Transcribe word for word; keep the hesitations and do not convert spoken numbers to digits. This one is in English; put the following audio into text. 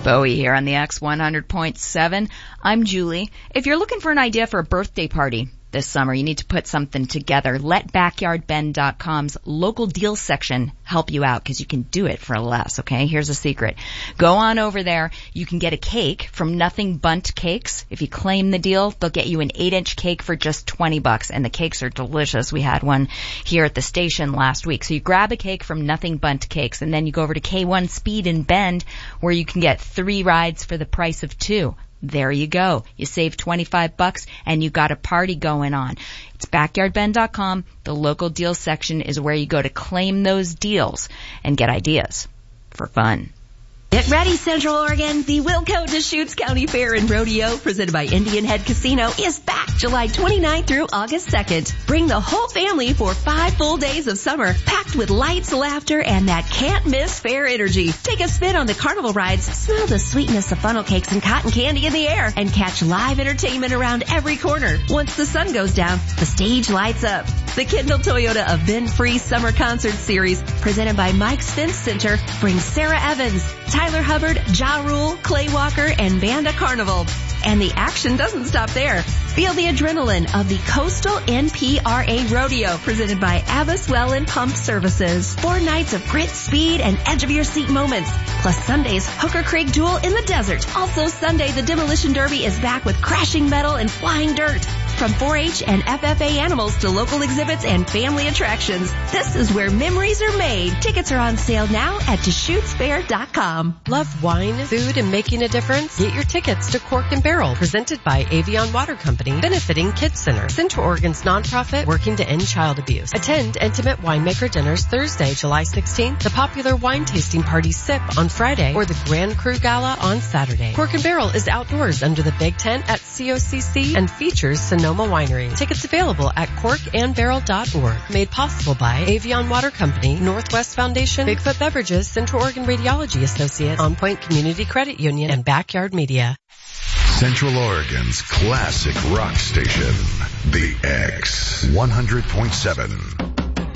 Bowie here on the X one hundred point seven. I'm Julie. If you're looking for an idea for a birthday party this summer, you need to put something together. Let backyard ben dot com's local deals section help you out, because you can do it for less, okay? Here's a secret. Go on over there. You can get a cake from Nothing Bundt Cakes. If you claim the deal, they'll get you an eight inch cake for just twenty bucks, and the cakes are delicious. We had one here at the station last week. So you grab a cake from Nothing Bundt Cakes, and then you go over to K one Speed in Bend, where you can get three rides for the price of two. There you go. You save twenty-five bucks and you got a party going on. It's backyard ben dot com. The local deals section is where you go to claim those deals and get ideas for fun. Get ready, Central Oregon. The Wilco Deschutes County Fair and Rodeo, presented by Indian Head Casino, is back July twenty-ninth through August second. Bring the whole family for five full days of summer, packed with lights, laughter, and that can't-miss fair energy. Take a spin on the carnival rides, smell the sweetness of funnel cakes and cotton candy in the air, and catch live entertainment around every corner. Once the sun goes down, the stage lights up. The Kendall Toyota Event-Free Summer Concert Series, presented by Mike's Fence Center, brings Sarah Evans, Tyler Hubbard, Ja Rule, Clay Walker, and Banda Carnival. And the action doesn't stop there. Feel the adrenaline of the Coastal N P R A Rodeo, presented by Abbas Well and Pump Services. Four nights of grit, speed, and edge-of-your-seat moments. Plus Sunday's Hooker Creek Duel in the desert. Also Sunday, the Demolition Derby is back with crashing metal and flying dirt. From four H and F F A animals to local exhibits and family attractions, this is where memories are made. Tickets are on sale now at Deschutes Fair dot com. Love wine, food, and making a difference? Get your tickets to Cork and Barrel, presented by Avion Water Company, benefiting Kids Center, Central Oregon's nonprofit working to end child abuse. Attend intimate winemaker dinners Thursday, July sixteenth, the popular wine tasting party Sip on Friday, or the Grand Cru Gala on Saturday. Cork and Barrel is outdoors under the big tent at C O C C and features Sonoma Winery. Tickets available at cork and barrel dot org. Made possible by Avion Water Company, Northwest Foundation, Bigfoot Beverages, Central Oregon Radiology Associates, On Point Community Credit Union, and Backyard Media. Central Oregon's classic rock station, the X one hundred point seven.